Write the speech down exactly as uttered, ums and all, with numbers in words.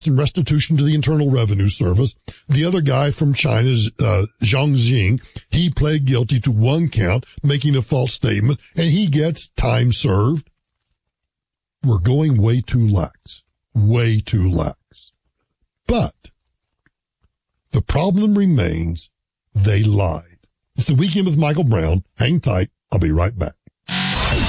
and restitution to the Internal Revenue Service. The other guy from China's uh, Zhang Jing, he pled guilty to one count, making a false statement, and he gets time served. We're going way too lax, way too lax. But the problem remains, they lied. It's the Weekend with Michael Brown. Hang tight. I'll be right back.